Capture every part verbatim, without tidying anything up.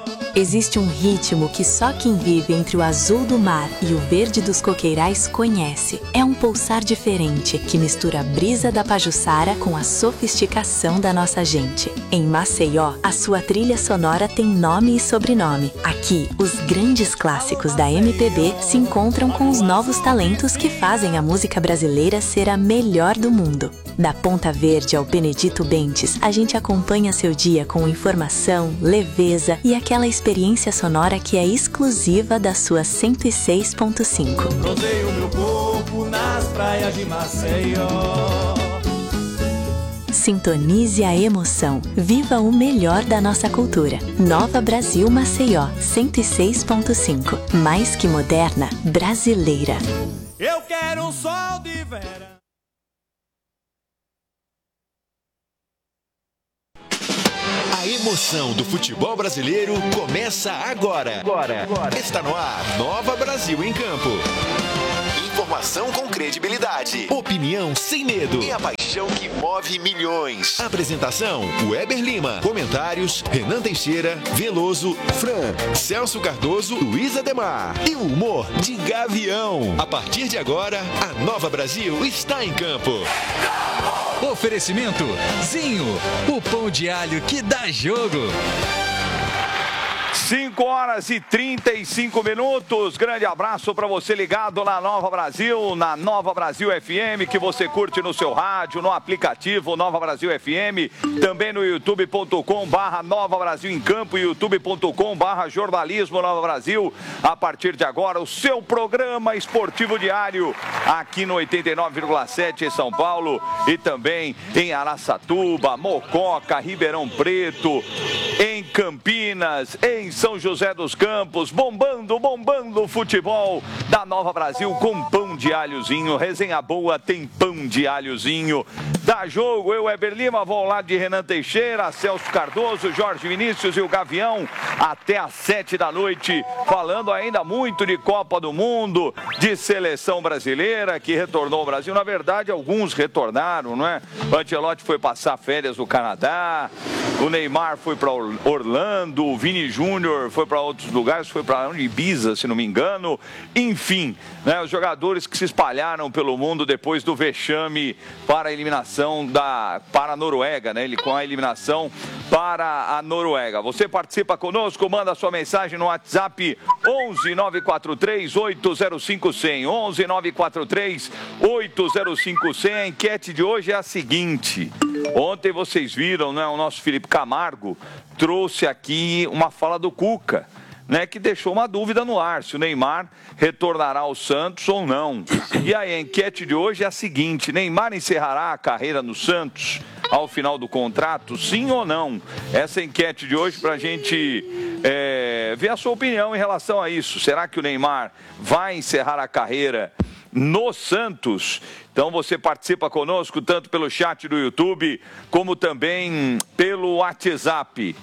Existe um ritmo que só quem vive entre o azul do mar e o verde dos coqueirais conhece. É um pulsar diferente que mistura a brisa da Pajuçara com a sofisticação da nossa gente. Em Maceió, a sua trilha sonora tem nome e sobrenome. Aqui, os grandes clássicos da M P B se encontram com os novos talentos que fazem a música brasileira ser a melhor do mundo. Da Ponta Verde ao Benedito Bentes, a gente acompanha seu dia com informação, leveza e aquela experiência sonora que é exclusiva da sua cento e seis ponto cinco. Rodeio meu corpo nas praias de Maceió. Sintonize a emoção. Viva o melhor da nossa cultura. Nova Brasil Maceió, cento e seis ponto cinco. Mais que moderna, brasileira. Eu quero um sol de verão. A emoção do futebol brasileiro começa agora. Agora. Agora. Está no ar, Nova Brasil em Campo. Informação com credibilidade, opinião sem medo e a paixão que move milhões. Apresentação, Weber Lima. Comentários, Renan Teixeira, Veloso, Fran, Celso Cardoso, Luiz Ademar. E o humor de Gavião. A partir de agora, a Nova Brasil está em campo. Oferecimento Zinho, o pão de alho que dá jogo. cinco horas e trinta e cinco minutos. Grande abraço para você ligado na Nova Brasil, na Nova Brasil F M, que você curte no seu rádio, no aplicativo Nova Brasil F M, também no youtube ponto com barra Nova Brasil em Campo, youtube ponto com barra Jornalismo Nova Brasil. A partir de agora, o seu programa esportivo diário, aqui no oitenta e nove vírgula sete em São Paulo e também em Araçatuba, Mococa, Ribeirão Preto, em Campinas, em São José dos Campos, bombando, bombando o futebol da Nova Brasil com pão de alhozinho. Resenha boa, tem pão de alhozinho. Dá jogo, eu, Weber Lima, vou ao lado de Renan Teixeira, Celso Cardoso, Jorge Vinícius e o Gavião, até às sete da noite, falando ainda muito de Copa do Mundo, de seleção brasileira que retornou ao Brasil. Na verdade, alguns retornaram, não é? O Ancelotti foi passar férias no Canadá, o Neymar foi para Orlando, o Vini Júnior foi para outros lugares, foi para Ibiza, se não me engano. Enfim, né, os jogadores que se espalharam pelo mundo depois do vexame para a eliminação da, para a Noruega, né? Ele com a eliminação para a Noruega. Você participa conosco, manda sua mensagem no WhatsApp onze nove quatro três oito zero cinco zero zero, onze nove quatro três oito zero cinco zero zero. A enquete de hoje é a seguinte. Ontem vocês viram, né, o nosso Felipe Camargo trouxe aqui uma fala do Cuca, né, que deixou uma dúvida no ar, se o Neymar retornará ao Santos ou não. E aí, a enquete de hoje é a seguinte: Neymar encerrará a carreira no Santos ao final do contrato, sim ou não? Essa enquete de hoje para a gente é, ver a sua opinião em relação a isso. Será que o Neymar vai encerrar a carreira no Santos? Então você participa conosco tanto pelo chat do YouTube como também pelo WhatsApp.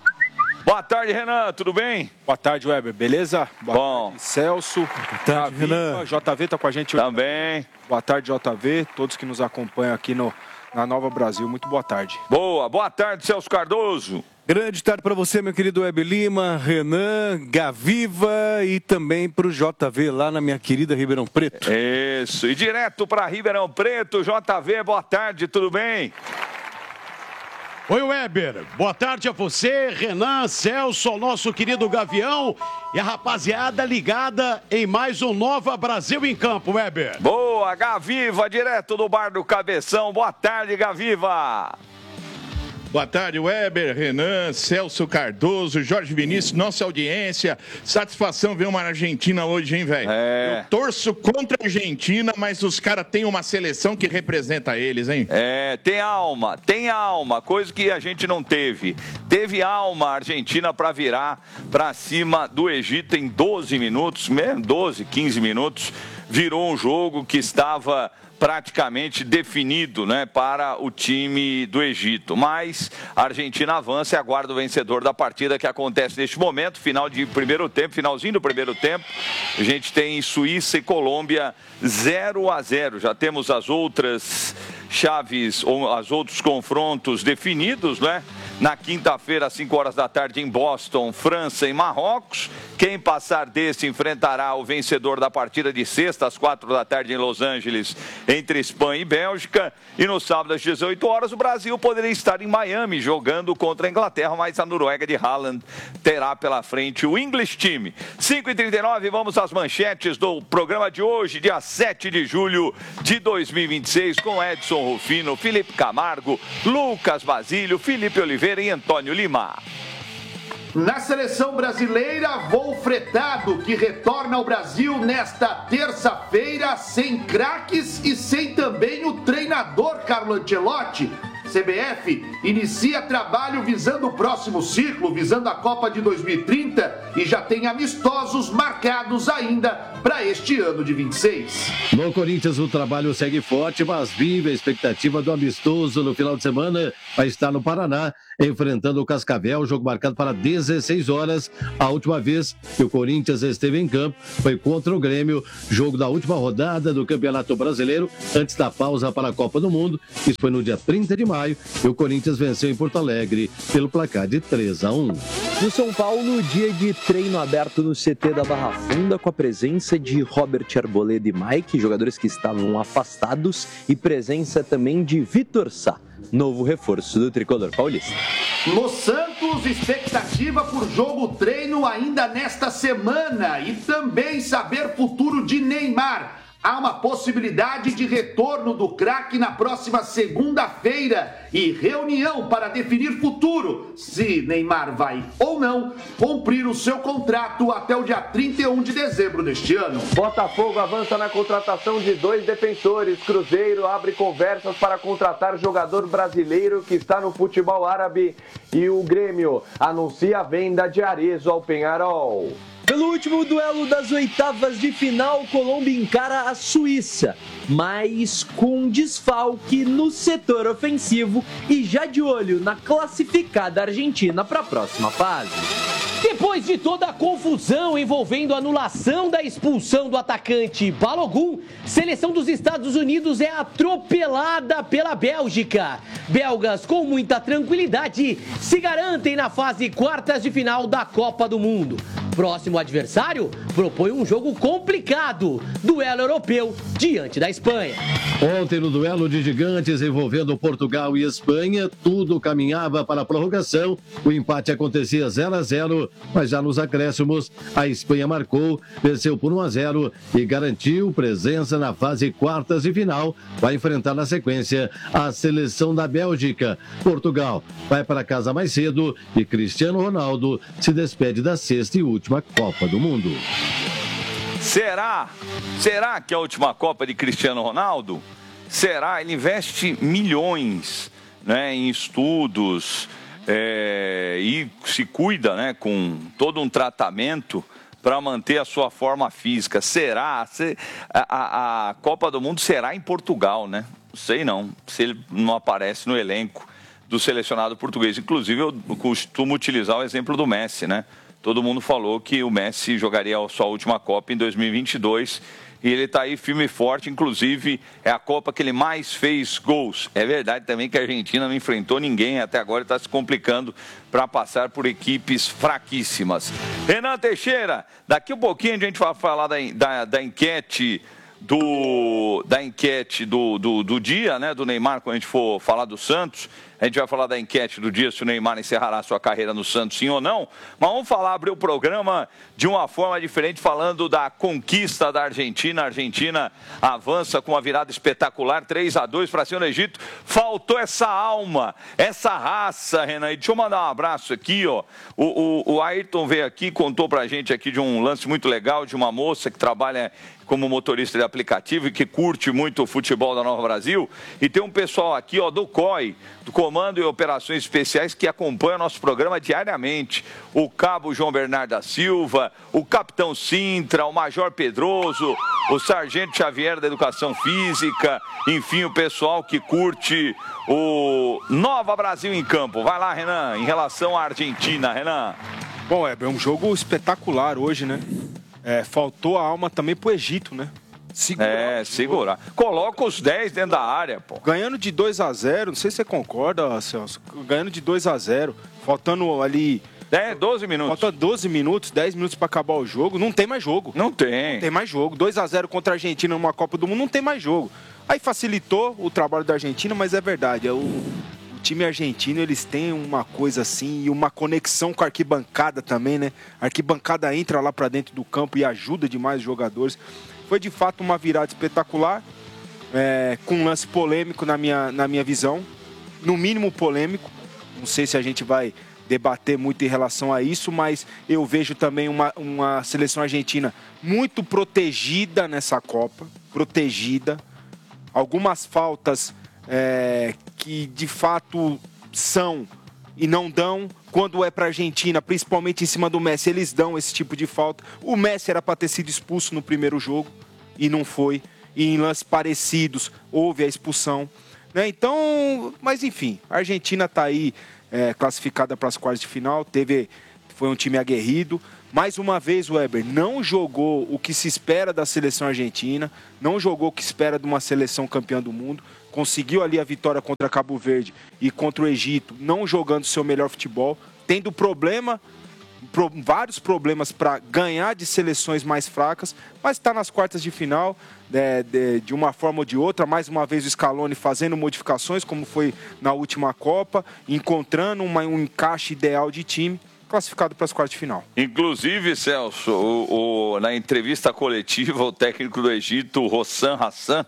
Boa tarde, Renan, tudo bem? Boa tarde, Weber, beleza? Boa Bom. tarde, Celso. Boa tarde, Renan. J V tá com a gente hoje. Também. Boa tarde, J V, todos que nos acompanham aqui no, na Nova Brasil, muito boa tarde. Boa, boa tarde, Celso Cardoso. Grande tarde para você, meu querido Weber Lima, Renan, Gaviva e também para o J V lá na minha querida Ribeirão Preto. Isso, e direto para Ribeirão Preto, J V, boa tarde, tudo bem? Oi, Weber. Boa tarde a você, Renan, Celso, ao nosso querido Gavião e a rapaziada ligada em mais um Nova Brasil em Campo, Weber. Boa, Gaviva, direto do Bar do Cabeção. Boa tarde, Gaviva. Boa tarde, Weber, Renan, Celso Cardoso, Jorge Vinícius, nossa audiência. Satisfação ver uma Argentina hoje, hein, velho? É. Eu torço contra a Argentina, mas os caras têm uma seleção que representa eles, hein? É, tem alma, tem alma, coisa que a gente não teve. Teve alma a Argentina para virar para cima do Egito em doze minutos, doze, quinze minutos. Virou um jogo que estava praticamente definido, né, para o time do Egito. Mas a Argentina avança e aguarda o vencedor da partida que acontece neste momento, final de primeiro tempo, finalzinho do primeiro tempo. A gente tem Suíça e Colômbia zero a zero. Já temos as outras chaves, ou os outros confrontos definidos, né? na quinta-feira, às cinco horas da tarde, em Boston, França e Marrocos. Quem passar desse enfrentará o vencedor da partida de sexta, às quatro da tarde, em Los Angeles, entre Espanha e Bélgica. E no sábado, às dezoito horas, o Brasil poderia estar em Miami, jogando contra a Inglaterra, mas a Noruega de Haaland terá pela frente o English Team. cinco e trinta e nove, vamos às manchetes do programa de hoje, dia sete de julho de dois mil e vinte e seis, com Edson Rufino, Felipe Camargo, Lucas Basílio, Felipe Oliveira e Antônio Lima. Na seleção brasileira, voo fretado que retorna ao Brasil nesta terça-feira sem craques e sem também o treinador Carlo Ancelotti. C B F inicia trabalho visando o próximo ciclo, visando a Copa de dois mil e trinta e já tem amistosos marcados ainda para este ano de vinte e seis. No Corinthians o trabalho segue forte, mas vive a expectativa do amistoso no final de semana. Vai estar no Paraná, enfrentando o Cascavel, jogo marcado para dezesseis horas. A última vez que o Corinthians esteve em campo foi contra o Grêmio, jogo da última rodada do Campeonato Brasileiro, antes da pausa para a Copa do Mundo. Isso foi no dia trinta de maio e o Corinthians venceu em Porto Alegre pelo placar de três a um. No São Paulo, dia de treino aberto no C T da Barra Funda, com a presença de Robert Arboleda e Mike, jogadores que estavam afastados, e presença também de Vitor Sá, novo reforço do tricolor paulista. No Santos, expectativa por jogo treino ainda nesta semana e também saber futuro de Neymar. Há uma possibilidade de retorno do craque na próxima segunda-feira e reunião para definir futuro, se Neymar vai ou não cumprir o seu contrato até o dia trinta e um de dezembro deste ano. Botafogo avança na contratação de dois defensores. Cruzeiro abre conversas para contratar jogador brasileiro que está no futebol árabe. E o Grêmio anuncia a venda de Arezzo ao Peñarol. Pelo último duelo das oitavas de final, Colômbia encara a Suíça, mas com desfalque no setor ofensivo e já de olho na classificada Argentina para a próxima fase. Depois de toda a confusão envolvendo a anulação da expulsão do atacante Balogun, seleção dos Estados Unidos é atropelada pela Bélgica. Belgas, com muita tranquilidade, se garantem na fase quartas de final da Copa do Mundo. Próximo adversário propõe um jogo complicado, duelo europeu diante da Espanha. Ontem, no duelo de gigantes envolvendo Portugal e Espanha, tudo caminhava para a prorrogação. O empate acontecia zero a zero, mas já nos acréscimos, a Espanha marcou, venceu por um a zero e garantiu presença na fase quartas de final. Vai enfrentar na sequência a seleção da Bélgica. Portugal vai para casa mais cedo e Cristiano Ronaldo se despede da sexta e última Copa do Mundo. Será? Será que é a última Copa de Cristiano Ronaldo? Será? Ele investe milhões, né, em estudos é, e se cuida, né, com todo um tratamento para manter a sua forma física. Será? Se, a, a Copa do Mundo será em Portugal, né? Não sei não, se ele não aparece no elenco do selecionado português. Inclusive, eu costumo utilizar o exemplo do Messi, né? Todo mundo falou que o Messi jogaria a sua última Copa em dois mil e vinte e dois e ele está aí firme e forte, inclusive é a Copa que ele mais fez gols. É verdade também que a Argentina não enfrentou ninguém até agora, está se complicando para passar por equipes fraquíssimas. Renan Teixeira, daqui um pouquinho a gente vai falar da, da, da enquete do, da enquete do, do, do dia, né, do Neymar, quando a gente for falar do Santos. A gente vai falar da enquete do dia, se o Neymar encerrará sua carreira no Santos, sim ou não. Mas vamos falar, abrir o programa de uma forma diferente, falando da conquista da Argentina. A Argentina avança com uma virada espetacular, três a dois para cima do Egito. Faltou essa alma, essa raça, Renan. E deixa eu mandar um abraço aqui, ó. O, o, o Ayrton veio aqui, contou pra gente aqui de um lance muito legal, de uma moça que trabalha como motorista de aplicativo e que curte muito o futebol da Nova Brasil. E tem um pessoal aqui, ó, do C O I, do Comando e Operações Especiais, que acompanha o nosso programa diariamente. O Cabo João Bernardo da Silva, o Capitão Sintra, o Major Pedroso, o Sargento Xavier da Educação Física, enfim, o pessoal que curte o Nova Brasil em Campo. Vai lá, Renan, em relação à Argentina, Renan. Bom, é, é um jogo espetacular hoje, né? É, faltou a alma também pro Egito, né? Segurar é, segurar. Coloca os dez dentro da área, pô. Ganhando de dois a zero, não sei se você concorda, Celso. Ganhando de dois a zero, faltando ali... É, doze minutos. Falta doze minutos, dez minutos para acabar o jogo. Não tem mais jogo. Não tem. Não tem mais jogo. dois a zero contra a Argentina numa Copa do Mundo, não tem mais jogo. Aí facilitou o trabalho da Argentina, mas é verdade. É o, o time argentino, eles têm uma coisa assim e uma conexão com a arquibancada também, né? A arquibancada entra lá para dentro do campo e ajuda demais os jogadores. Foi de fato uma virada espetacular, é, com um lance polêmico na minha, na minha visão, no mínimo polêmico. Não sei se a gente vai debater muito em relação a isso, mas eu vejo também uma, uma seleção argentina muito protegida nessa Copa, protegida. Algumas faltas é, que de fato são e não dão. Quando é para a Argentina, principalmente em cima do Messi, eles dão esse tipo de falta. O Messi era para ter sido expulso no primeiro jogo e não foi. E em lances parecidos houve a expulsão. Né? Então, mas enfim, a Argentina está aí é, classificada para as quartas de final. Teve, foi um time aguerrido. Mais uma vez, o Weber não jogou o que se espera da seleção argentina, não jogou o que se espera de uma seleção campeã do mundo. Conseguiu ali a vitória contra Cabo Verde e contra o Egito, não jogando seu melhor futebol, tendo problema, pro, vários problemas para ganhar de seleções mais fracas, mas está nas quartas de final, de, de, de uma forma ou de outra. Mais uma vez o Scaloni fazendo modificações, como foi na última Copa, encontrando uma, um encaixe ideal de time, classificado para as quartas de final. Inclusive, Celso, o, o, na entrevista coletiva, o técnico do Egito, Hossam Hassan,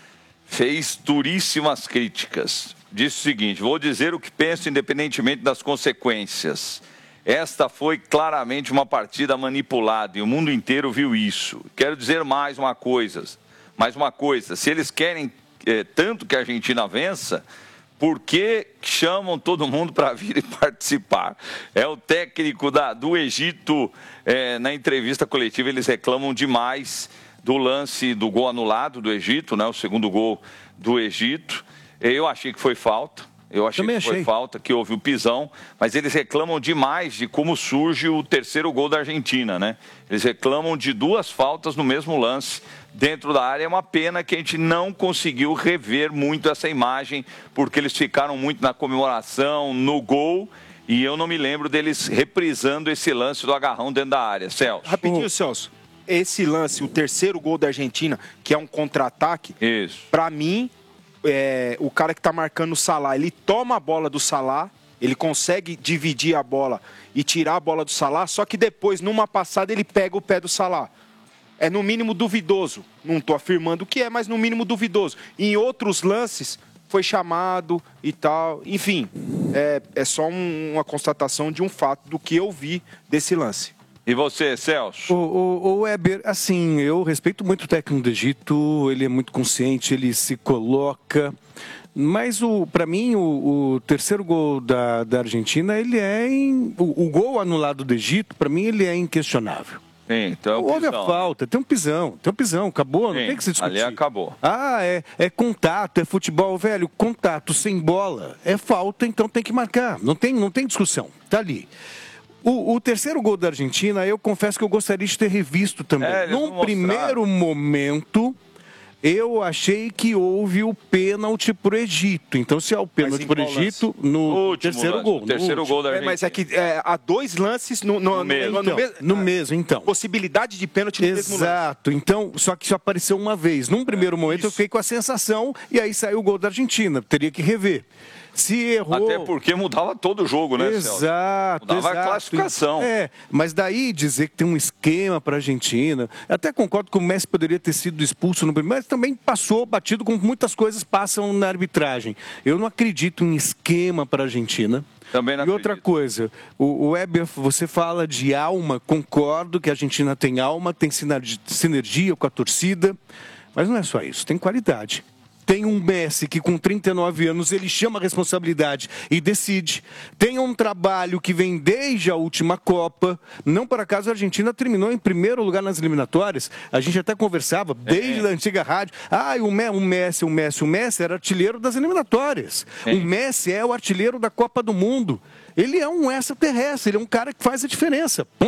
fez duríssimas críticas. Disse o seguinte: vou dizer o que penso independentemente das consequências. Esta foi claramente uma partida manipulada e o mundo inteiro viu isso. Quero dizer mais uma coisa, mais uma coisa, se eles querem é, tanto que a Argentina vença, por que chamam todo mundo para vir e participar? É o técnico da, do Egito, é, na entrevista coletiva, eles reclamam demais do lance do gol anulado do Egito, né, o segundo gol do Egito. Eu achei que foi falta, eu achei Também que foi achei. falta, que houve o pisão, mas eles reclamam demais de como surge o terceiro gol da Argentina, né? Eles reclamam de duas faltas no mesmo lance dentro da área. É uma pena que a gente não conseguiu rever muito essa imagem, porque eles ficaram muito na comemoração, no gol, e eu não me lembro deles reprisando esse lance do agarrão dentro da área. Celso. Rapidinho, Celso. Esse lance, o terceiro gol da Argentina, que é um contra-ataque, para mim, é, o cara que está marcando o Salah, ele toma a bola do Salah, ele consegue dividir a bola e tirar a bola do Salah, só que depois, numa passada, ele pega o pé do Salah. É no mínimo duvidoso. Não estou afirmando o que é, mas no mínimo duvidoso. Em outros lances, foi chamado e tal. Enfim, é, é só um, uma constatação de um fato do que eu vi desse lance. E você, Celso? O, o, o Weber, assim, eu respeito muito o técnico do Egito, ele é muito consciente, ele se coloca. Mas, para mim, o, o terceiro gol da, da Argentina, ele é... In, o, o gol anulado do Egito, para mim, ele é inquestionável. Sim, então houve a falta, tem um pisão, tem um pisão, acabou, não Sim, tem que se discutir. ali acabou. Ah, é, é contato, é futebol, velho, contato sem bola, é falta, então tem que marcar, não tem, não tem discussão, tá ali. O, o terceiro gol da Argentina, eu confesso que eu gostaria de ter revisto também. É, Num primeiro momento, eu achei que houve o pênalti pro Egito. Então, se é o pênalti pro Egito, no Último terceiro lance, gol. o terceiro no gol da É, Argentina. mas é que é, há dois lances no, no, no, mesmo. no, no, Então, no mesmo, então. Possibilidade de pênalti no mesmo lance. Exato, então, só que isso apareceu uma vez. Num primeiro momento eu fiquei com a sensação, e aí saiu o gol da Argentina, teria que rever. Se errou... Até porque mudava todo o jogo, né, Celso? Exato, Mudava exato. a classificação. É, mas daí dizer que tem um esquema para a Argentina, até concordo que o Messi poderia ter sido expulso no primeiro, mas também passou batido como muitas coisas passam na arbitragem. Eu não acredito em esquema para a Argentina. Também não E outra coisa, o, o Weber, você fala de alma, concordo que a Argentina tem alma, tem sinergia, sinergia com a torcida, mas não é só isso, tem qualidade. Tem um Messi que com trinta e nove anos ele chama a responsabilidade e decide. Tem um trabalho que vem desde a última Copa. Não por acaso a Argentina terminou em primeiro lugar nas eliminatórias. A gente até conversava desde é. a antiga rádio. Ah, o Messi, o Messi, o Messi era artilheiro das eliminatórias. É. O Messi é o artilheiro da Copa do Mundo. Ele é um extraterrestre, ele é um cara que faz a diferença. Ponto.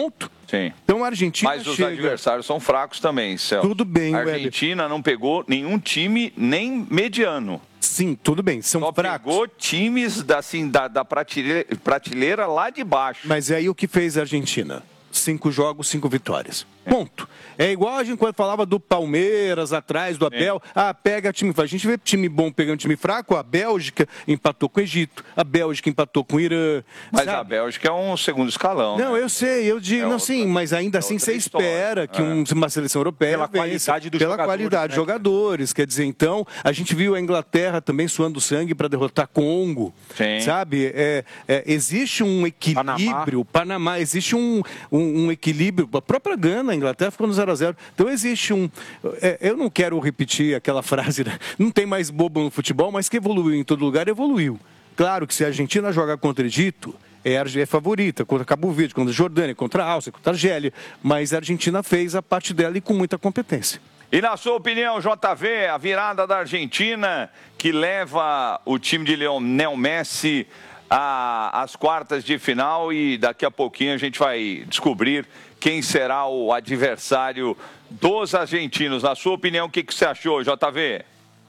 Sim. Então a Argentina Mas os chega... adversários são fracos também, Celso. Tudo bem, A Argentina Weber. não pegou nenhum time nem mediano. Sim, tudo bem, são Só fracos. pegou times da, assim, da, da prateleira, prateleira lá de baixo. Mas é aí o que fez a Argentina? Cinco jogos, cinco vitórias. Ponto. É igual a gente quando falava do Palmeiras atrás, do Abel. É. Ah, pega time. A gente vê time bom pegando time fraco. A Bélgica empatou com o Egito. A Bélgica empatou com o Irã. Mas sabe? a Bélgica é um segundo escalão. Não, né? eu sei, eu digo, é não, outra, sim, mas ainda assim você espera história. que um, uma seleção europeia Pela vença, qualidade dos pela jogadores, qualidade dos né? jogadores. Quer dizer, então, a gente viu a Inglaterra também suando sangue para derrotar Congo. Sim. Sabe? É, é, existe um equilíbrio. Panamá, Panamá existe um, um, um equilíbrio. A própria Gana, a Inglaterra ficou no zero a zero. Então existe um... É, eu não quero repetir aquela frase, né? Não tem mais bobo no futebol, mas que evoluiu em todo lugar, evoluiu. Claro que se a Argentina jogar contra o Egito, é a é favorita, contra Cabo Verde, contra a Jordânia, contra a Áustria, contra a Argélia, mas a Argentina fez a parte dela e com muita competência. E na sua opinião, J V, a virada da Argentina que leva o time de Lionel Messi às quartas de final, e daqui a pouquinho a gente vai descobrir quem será o adversário dos argentinos. Na sua opinião, o que, que você achou, J V?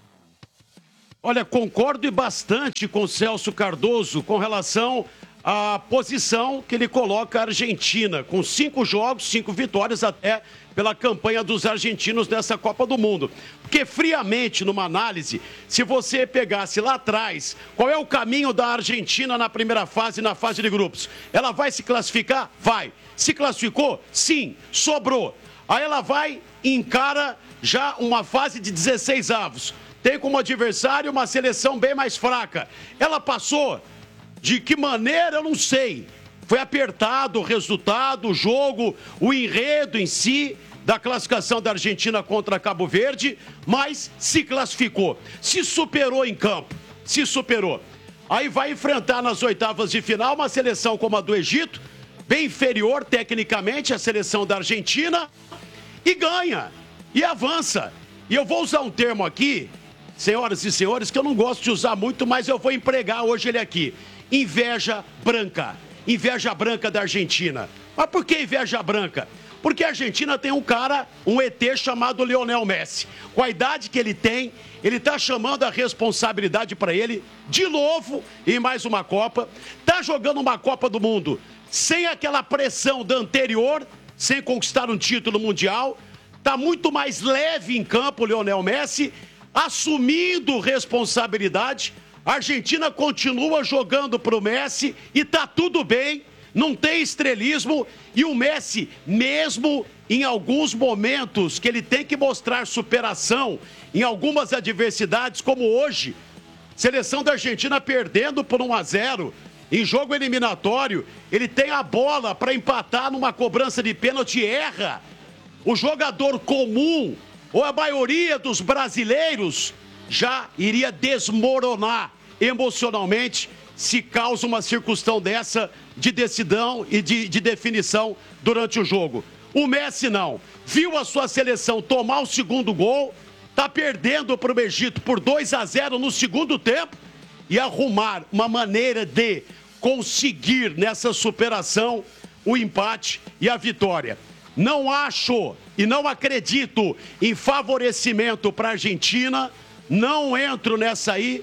Olha, concordo e bastante com o Celso Cardoso com relação à posição que ele coloca a Argentina, com cinco jogos, cinco vitórias até pela campanha dos argentinos nessa Copa do Mundo. Porque friamente, numa análise, se você pegasse lá atrás, qual é o caminho da Argentina na primeira fase, na fase de grupos? Ela vai se classificar? Vai. Se classificou? Sim. Sobrou. Aí ela vai e encara já uma fase de dezesseis avos. Tem como adversário uma seleção bem mais fraca. Ela passou? De que maneira, eu não sei. Foi apertado o resultado, o jogo, o enredo em si da classificação da Argentina contra Cabo Verde, mas se classificou, se superou em campo, se superou. Aí vai enfrentar nas oitavas de final uma seleção como a do Egito, bem inferior tecnicamente à seleção da Argentina, e ganha, e avança. E eu vou usar um termo aqui, senhoras e senhores, que eu não gosto de usar muito, mas eu vou empregar hoje ele aqui. Inveja branca. Inveja branca da Argentina. Mas por que inveja branca? Porque a Argentina tem um cara, um E T chamado Lionel Messi. Com a idade que ele tem, ele está chamando a responsabilidade para ele, de novo, em mais uma Copa. Está jogando uma Copa do Mundo sem aquela pressão da anterior, sem conquistar um título mundial. Está muito mais leve em campo o Lionel Messi, assumindo responsabilidade. A Argentina continua jogando para o Messi e está tudo bem. Não tem estrelismo, e o Messi, mesmo em alguns momentos que ele tem que mostrar superação em algumas adversidades, como hoje, seleção da Argentina perdendo por um a zero, em jogo eliminatório, ele tem a bola para empatar numa cobrança de pênalti e erra. O jogador comum, ou a maioria dos brasileiros, já iria desmoronar emocionalmente se causa uma circunstância dessa de decisão e de, de definição durante o jogo. O Messi não. Viu a sua seleção tomar o segundo gol, tá perdendo para o Egito por dois a zero no segundo tempo e arrumar uma maneira de conseguir nessa superação o empate e a vitória. Não acho e não acredito em favorecimento para a Argentina, não entro nessa aí.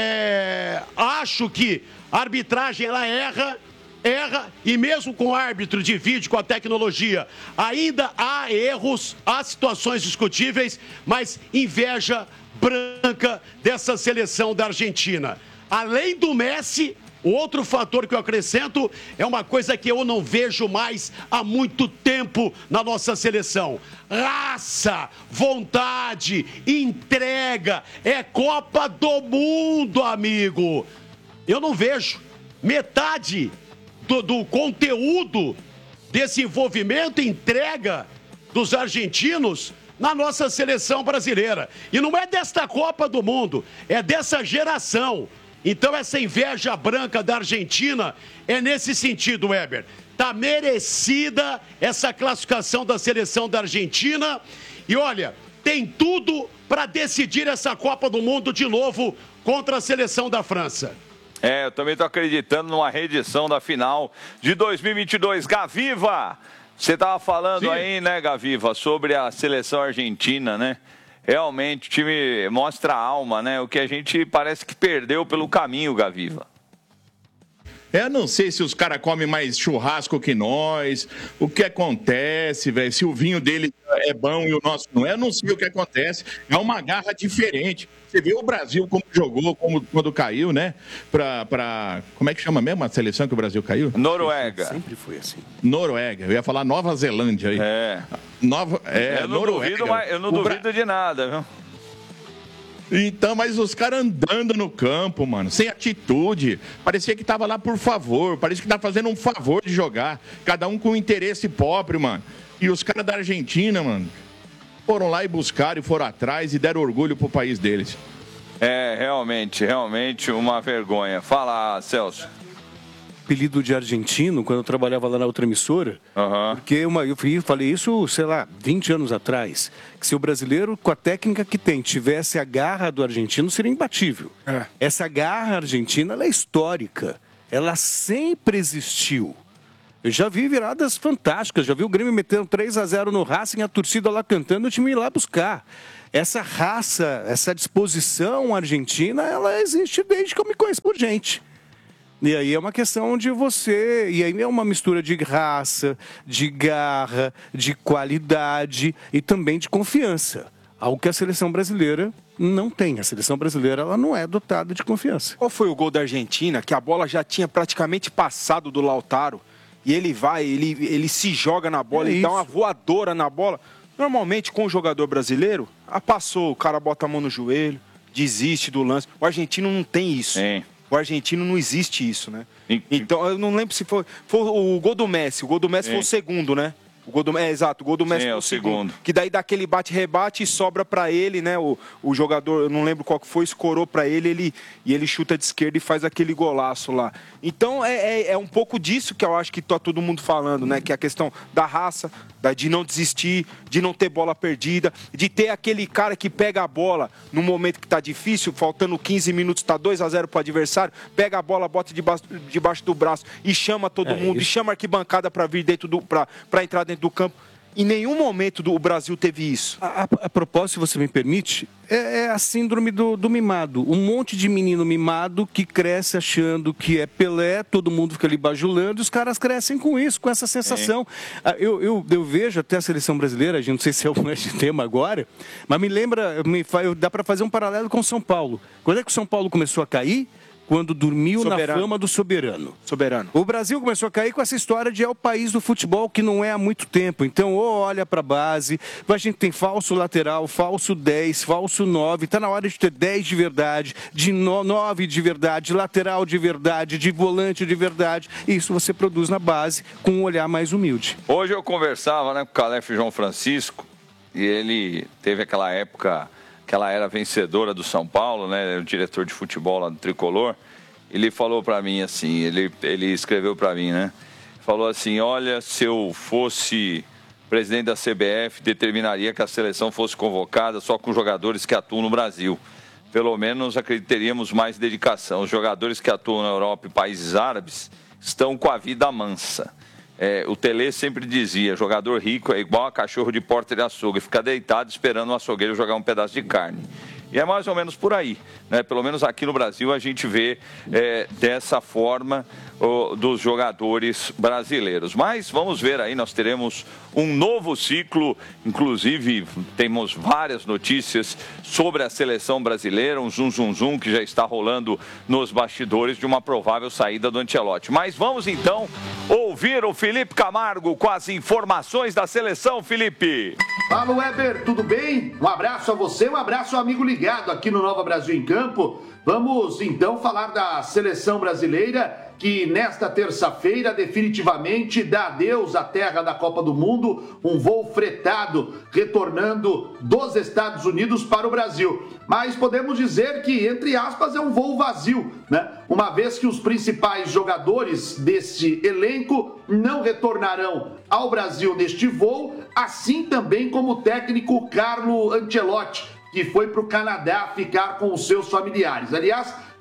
É, acho que a arbitragem ela erra, erra, e mesmo com o árbitro de vídeo, com a tecnologia, ainda há erros, há situações discutíveis, mas inveja branca dessa seleção da Argentina. Além do Messi, o outro fator que eu acrescento é uma coisa que eu não vejo mais há muito tempo na nossa seleção. Raça, vontade, entrega, é Copa do Mundo, amigo. Eu não vejo metade do, do conteúdo desse envolvimento e entrega dos argentinos na nossa seleção brasileira. E não é desta Copa do Mundo, é dessa geração. Então essa inveja branca da Argentina é nesse sentido, Weber. Tá merecida essa classificação da seleção da Argentina. E olha, tem tudo para decidir essa Copa do Mundo de novo contra a seleção da França. É, eu também estou acreditando numa reedição da final de dois mil e vinte e dois. Gaviva, Você estava falando Sim. aí, né, Gaviva, sobre a seleção argentina, né? Realmente, o time mostra a alma, né? O que a gente parece que perdeu pelo caminho, Gaviva. Eu não sei se os caras comem mais churrasco que nós, o que acontece, velho, se o vinho dele é bom e o nosso não é, eu não sei o que acontece, é uma garra diferente. Você viu o Brasil como jogou como, quando caiu, né, pra, pra, como é que chama mesmo a seleção que o Brasil caiu? Noruega. Sempre foi assim. Noruega, eu ia falar Nova Zelândia aí. É. Nova, é, eu não Noruega. duvido, mas eu não O Bra- duvido de nada, viu? Então, mas os caras andando no campo, mano, sem atitude. Parecia que tava lá por favor, parecia que tava fazendo um favor de jogar. Cada um com um interesse próprio, mano. E os caras da Argentina, mano, foram lá e buscaram e foram atrás e deram orgulho pro país deles. É, realmente, realmente uma vergonha. Fala, Celso. Apelido de argentino, quando eu trabalhava lá na outra emissora, uhum. porque uma, eu falei isso, sei lá, vinte anos atrás, que se o brasileiro, com a técnica que tem, tivesse a garra do argentino, seria imbatível. É. Essa garra argentina, ela é histórica, ela sempre existiu. Eu já vi viradas fantásticas, já vi o Grêmio metendo três a zero no Racing, a torcida lá cantando, o time ir lá buscar. Essa raça, essa disposição argentina, ela existe desde que eu me conheço por gente. E aí é uma questão de você... E aí é uma mistura de raça, de garra, de qualidade e também de confiança. Algo que a seleção brasileira não tem. A seleção brasileira ela não é dotada de confiança. Qual foi o gol da Argentina? Que a bola já tinha praticamente passado do Lautaro. E ele vai, ele, ele se joga na bola, É ele dá isso. uma voadora na bola. Normalmente, com o jogador brasileiro, ah, passou, o cara bota a mão no joelho, desiste do lance. O argentino não tem isso. Sim. O argentino não existe isso, né? E- Então, eu não lembro se foi, foi o gol do Messi. O gol do Messi Sim. foi o segundo, né? O gol do, é, exato, o gol do Messi Sim, foi é o o segundo. segundo. Que daí dá aquele bate-rebate e sobra pra ele, né? O, o jogador, eu não lembro qual que foi, escorou pra ele, ele e ele chuta de esquerda e faz aquele golaço lá. Então, é, é, é um pouco disso que eu acho que tá todo mundo falando, né? Que é a questão da raça, da, de não desistir, de não ter bola perdida, de ter aquele cara que pega a bola no momento que tá difícil, faltando quinze minutos, tá dois a zero pro adversário, pega a bola, bota debaixo, debaixo do braço e chama todo É mundo, isso. e chama a arquibancada pra vir dentro do, pra, pra entrar dentro do campo. Em nenhum momento do, o Brasil teve isso. A, a, a propósito, se você me permite, é, é a síndrome do, do mimado. Um monte de menino mimado que cresce achando que é Pelé, todo mundo fica ali bajulando, e os caras crescem com isso, com essa sensação. Ah, Eu, eu, eu vejo até a seleção brasileira, a gente não sei se é o esse tema agora, mas me lembra, me, fa- dá para fazer um paralelo com o São Paulo. Quando é que o São Paulo começou a cair? Quando dormiu Soberano. na fama do soberano. Soberano. O Brasil começou a cair com essa história de é o país do futebol que não é há muito tempo. Então, ou olha para a base, a gente tem falso lateral, falso dez, falso nove. Está na hora de ter dez de verdade, de nove de verdade, lateral de verdade, de volante de verdade. E isso você produz na base com um olhar mais humilde. Hoje eu conversava, né, com o Calef João Francisco e ele teve aquela época que ela era vencedora do São Paulo, né, o diretor de futebol lá do Tricolor. Ele falou para mim assim, ele, ele escreveu para mim, né, falou assim, olha, se eu fosse presidente da C B F, determinaria que a seleção fosse convocada só com jogadores que atuam no Brasil. Pelo menos acreditaríamos mais dedicação. Os jogadores que atuam na Europa e países árabes estão com a vida mansa. É, o Tele sempre dizia, jogador rico é igual a cachorro de porta de açougue, fica deitado esperando o açougueiro jogar um pedaço de carne. E é mais ou menos por aí, né? Pelo menos aqui no Brasil a gente vê é, dessa forma o, dos jogadores brasileiros. Mas vamos ver aí, nós teremos um novo ciclo, inclusive temos várias notícias sobre a seleção brasileira, um zum zum zum que já está rolando nos bastidores de uma provável saída do Ancelotti. Mas vamos então ouvir o Felipe Camargo com as informações da seleção, Felipe. Fala, Weber, tudo bem? Um abraço a você, um abraço ao amigo ligado aqui no Nova Brasil em Campo. Vamos então falar da seleção brasileira que nesta terça-feira definitivamente dá adeus à terra da Copa do Mundo, um voo fretado retornando dos Estados Unidos para o Brasil. Mas podemos dizer que, entre aspas, é um voo vazio, né? Uma vez que os principais jogadores deste elenco não retornarão ao Brasil neste voo, assim também como o técnico Carlo Ancelotti, que foi para o Canadá ficar com os seus familiares. Aliás,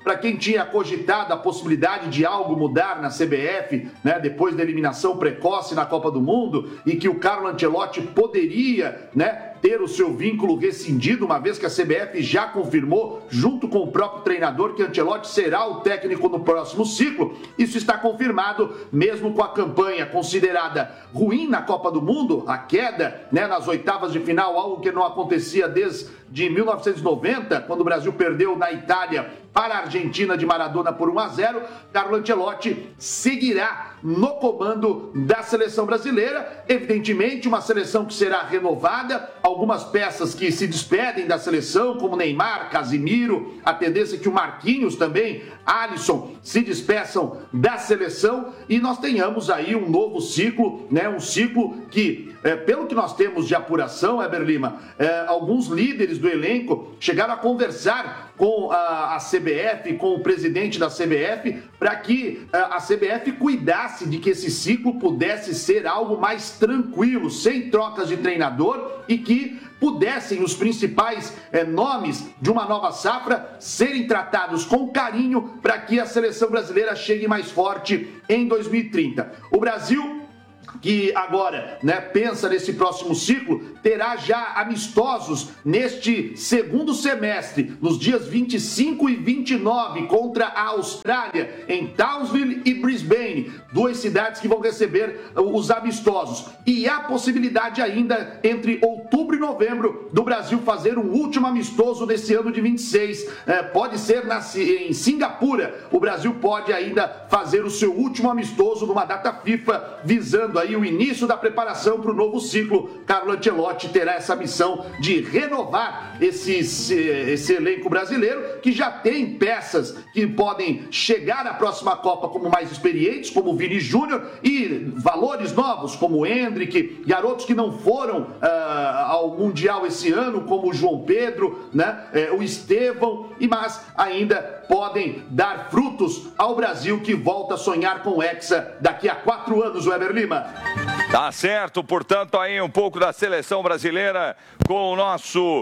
para quem tinha cogitado a possibilidade de algo mudar na C B F, né, depois da eliminação precoce na Copa do Mundo, e que o Carlo Ancelotti poderia, né, ter o seu vínculo rescindido, uma vez que a C B F já confirmou, junto com o próprio treinador, que Ancelotti será o técnico no próximo ciclo. Isso está confirmado, mesmo com a campanha considerada ruim na Copa do Mundo, a queda, né, nas oitavas de final, algo que não acontecia desde de mil novecentos e noventa, quando o Brasil perdeu na Itália para a Argentina de Maradona por um a zero, Carlo Ancelotti seguirá no comando da seleção brasileira. Evidentemente, uma seleção que será renovada, algumas peças que se despedem da seleção, como Neymar, Casimiro, a tendência é que o Marquinhos também, Alisson, se despeçam da seleção e nós tenhamos aí um novo ciclo, né? Um ciclo que, é, pelo que nós temos de apuração, Heber Lima, é, alguns líderes do elenco chegaram a conversar com a, a C B F, com o presidente da C B F, para que a, a C B F cuidasse de que esse ciclo pudesse ser algo mais tranquilo, sem trocas de treinador, e que pudessem os principais é, nomes de uma nova safra serem tratados com carinho para que a seleção brasileira chegue mais forte em dois mil e trinta. O Brasil, que agora, né, pensa nesse próximo ciclo, terá já amistosos neste segundo semestre, nos dias vinte e cinco e vinte e nove, contra a Austrália, em Townsville e Brisbane, duas cidades que vão receber os amistosos. E há possibilidade ainda, entre outubro e novembro, do Brasil fazer um último amistoso nesse ano de vinte e seis. É, pode ser na, em Singapura, o Brasil pode ainda fazer o seu último amistoso numa data FIFA, visando aí o início da preparação para o novo ciclo. Carlo Ancelotti terá essa missão de renovar esse, esse elenco brasileiro, que já tem peças que podem chegar à próxima Copa como mais experientes, como o Vini Júnior, e valores novos como o Endrick, garotos que não foram uh, ao Mundial esse ano, como o João Pedro, né, é, o Estevão, e mas ainda podem dar frutos ao Brasil, que volta a sonhar com o Hexa daqui a quatro anos, Weber Lima. Tá certo, portanto, aí um pouco da seleção brasileira com o nosso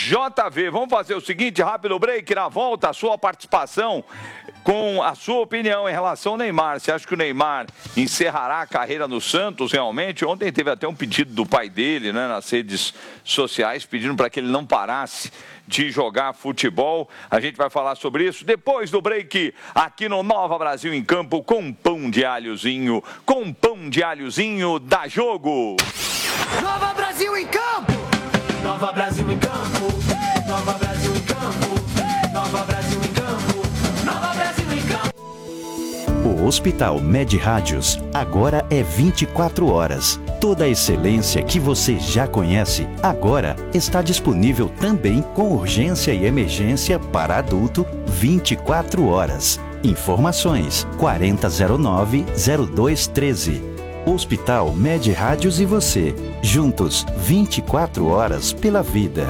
J V. Vamos fazer o seguinte, rápido break, na volta, a sua participação com a sua opinião em relação ao Neymar. Você acha que o Neymar encerrará a carreira no Santos realmente? Ontem teve até um pedido do pai dele, né, nas redes sociais, pedindo para que ele não parasse de jogar futebol. A gente vai falar sobre isso depois do break, aqui no Nova Brasil em Campo, com pão de alhozinho, com pão de alhozinho da Jogo. Nova Brasil em Campo! Nova Brasil em Campo! Nova Brasil em Campo! Nova Brasil em Campo! Nova Brasil em Campo! O Hospital Med Rádios agora é vinte e quatro horas. Toda a excelência que você já conhece, agora está disponível também com urgência e emergência para adulto vinte e quatro horas. Informações quarenta zero nove zero dois treze. Hospital Med Rádios e você, juntos vinte e quatro horas pela vida.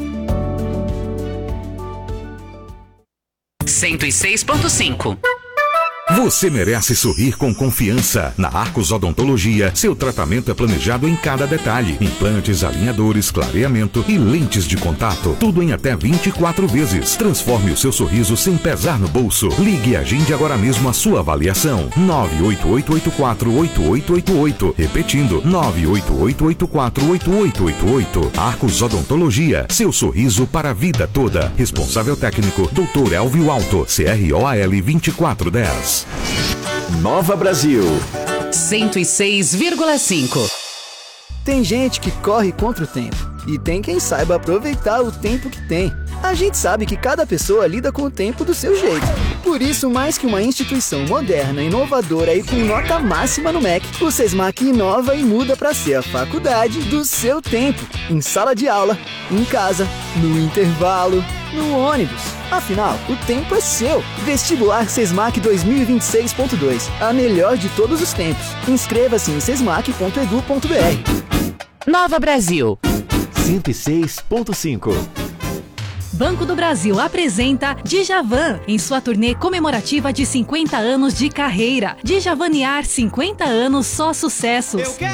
cento e seis ponto cinco. Você merece sorrir com confiança. Na Arcos Odontologia, seu tratamento é planejado em cada detalhe. Implantes, alinhadores, clareamento e lentes de contato. Tudo em até vinte e quatro vezes. Transforme o seu sorriso sem pesar no bolso. Ligue e agende agora mesmo a sua avaliação. nove oito oito oito quatro oito oito oito oito. Repetindo, nove oito oito oito quatro oito oito oito oito. Arcos Odontologia, seu sorriso para a vida toda. Responsável técnico, doutor Elvio Alto, C R O A L vinte e quatro dez. Nova Brasil cento e seis vírgula cinco. Tem gente que corre contra o tempo e tem quem saiba aproveitar o tempo que tem. A gente sabe que cada pessoa lida com o tempo do seu jeito. Por isso, mais que uma instituição moderna, inovadora e com nota máxima no M E C, o SESMAC inova e muda para ser a faculdade do seu tempo. Em sala de aula, em casa, no intervalo, no ônibus. Afinal, o tempo é seu. Vestibular SESMAC dois mil e vinte e seis ponto dois. A melhor de todos os tempos. Inscreva-se em sesmac ponto edu ponto br. Nova Brasil cento e seis ponto cinco. Banco do Brasil apresenta Djavan em sua turnê comemorativa de cinquenta anos de carreira. Djavanear cinquenta anos, só sucessos. Eu quero ver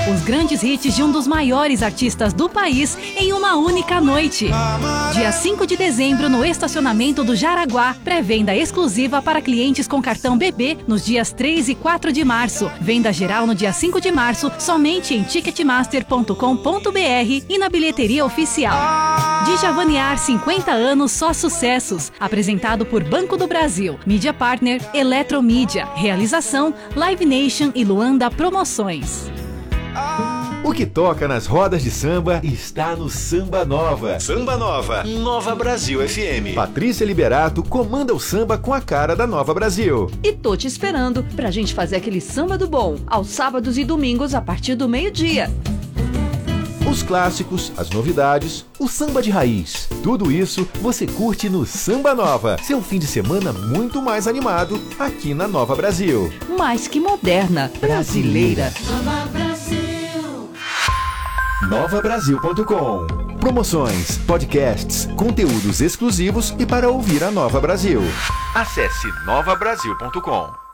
Os grandes hits de um dos maiores artistas do país em uma única noite. Dia cinco de dezembro, no estacionamento do Jaraguá. Pré-venda exclusiva para clientes com cartão B B nos dias três e quatro de março. Venda geral no dia cinco de março, somente em ticketmaster ponto com ponto br e na bilheteria oficial. Djavaniar, cinquenta anos, só sucessos. Apresentado por Banco do Brasil, Mídia Partner, Eletromídia. Realização, Live Nation e Luanda Promoções. O que toca nas rodas de samba está no Samba Nova. Samba Nova, Nova Brasil F M. Patrícia Liberato comanda o samba com a cara da Nova Brasil. E tô te esperando pra gente fazer aquele samba do bom, aos sábados e domingos a partir do meio-dia. Os clássicos, as novidades, o samba de raiz. Tudo isso você curte no Samba Nova. Seu fim de semana muito mais animado aqui na Nova Brasil. Mais que moderna, brasileira. Nova Brasil. nova brasil ponto com. Promoções, podcasts, conteúdos exclusivos e para ouvir a Nova Brasil. Acesse nova brasil ponto com.